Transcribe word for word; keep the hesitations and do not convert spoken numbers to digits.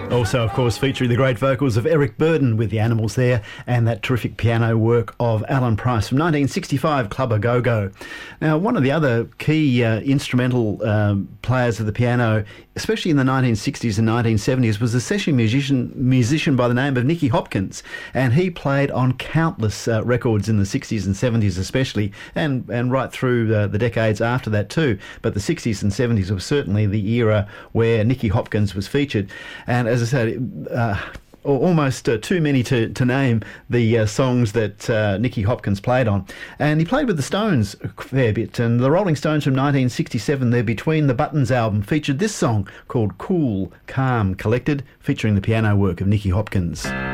Also, of course, featuring the great vocals of Eric Burdon with the Animals there, and that terrific piano work of Alan Price from nineteen sixty-five, Club A Go Go. Now, one of the other key uh, instrumental um, players of the piano, especially in the nineteen sixties and nineteen seventies, was a session musician musician by the name of Nicky Hopkins, and he played on countless uh, records in the sixties and seventies especially, and, and right through uh, the decades after that too. But the sixties and seventies was certainly the era where Nicky Hopkins was featured. And as I said, uh, almost uh, too many to, to name the uh, songs that uh, Nicky Hopkins played on. And he played with the Stones a fair bit. And the Rolling Stones from nineteen sixty-seven, their Between the Buttons album, featured this song called Cool, Calm, Collected, featuring the piano work of Nicky Hopkins.